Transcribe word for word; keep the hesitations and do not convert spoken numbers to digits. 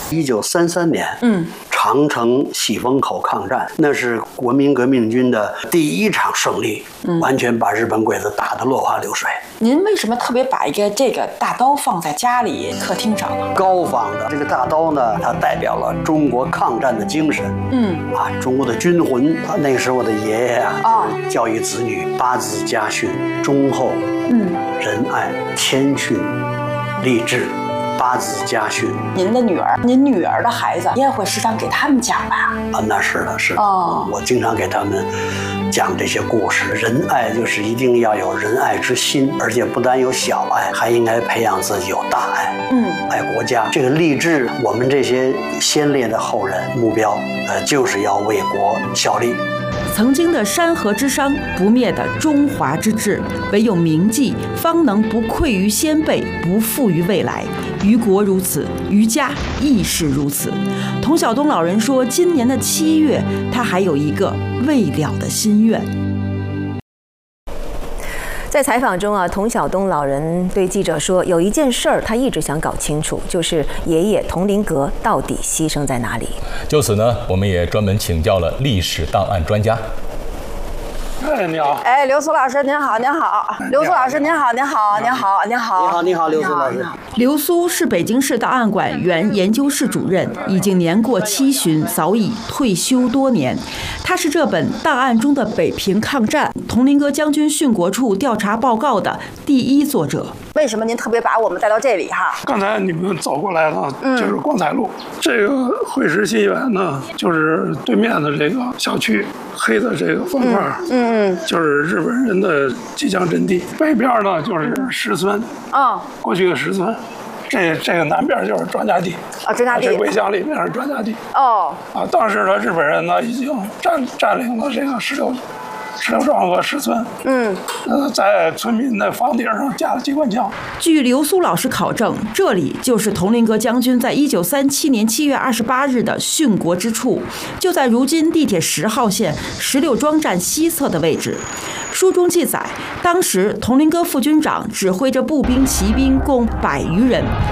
一九三三年， 嗯， 长城喜峰口抗战，那是国民革命军的第一场胜利，嗯、完全把日本鬼子打得落花流水。 您为什么特别把一个这个大刀放在家里客厅上呢？ 高仿的这个大刀呢，它代表了中国抗战的精神，嗯啊，中国的军魂。那个时候我的爷爷啊，哦、教育子女八字家训：忠厚、嗯，仁爱、谦逊、励志。八字家训。 您的女儿，您女儿的孩子，也会时常给他们讲吧？ 啊，那是的，是的。 哦， 我经常给他们讲这些故事。仁爱就是一定要有仁爱之心，而且不单有小爱，还应该培养自己有大爱。嗯，爱国家。这个励志，我们这些先烈的后人目标，呃，就是要为国效力。 曾经的山河之殇，不灭的中华之志，唯有铭记，方能不愧于先辈，不负于未来。于国如此，于家亦是如此。童晓东老人说，今年的七月，他还有一个未了的心愿。 在采访中啊，童晓东老人对记者说，有一件事儿他一直想搞清楚，就是爷爷童麟阁到底牺牲在哪里。 就此呢，我们也专门请教了历史档案专家。 哎，你好！ 哎，刘苏老师您好，您好，刘苏老师您好，您好，您好，您好， 你好，你好，刘苏老师。 刘苏是北京市档案馆原研究室主任，已经年过七旬，早已退休多年。他是这本档案中的北平抗战童麟阁将军殉国处调查报告的第一作者。 为什么您特别把我们带到这里哈？ 刚才你们走过来了，就是光彩路。嗯、这个会师新园呢，就是对面的这个小区，黑的这个方块，嗯嗯，就是日本人的机枪阵地。北边呢就是石村，啊、嗯，过去的石村。这这个南边就是专家地啊，专家地。 这围墙里面是专家地。 哦。啊， 当时呢，日本人呢已经占占领了这个石榴。石榴庄和石村，嗯，呃，在村民的房顶上架了机关枪。 据刘苏老师考证，这里就是童麟阁将军在一九三七年七月二十八日的殉国之处，就在如今地铁十号线石榴庄站西侧的位置。书中记载，当时童麟阁副军长指挥着步兵、骑兵共百余人，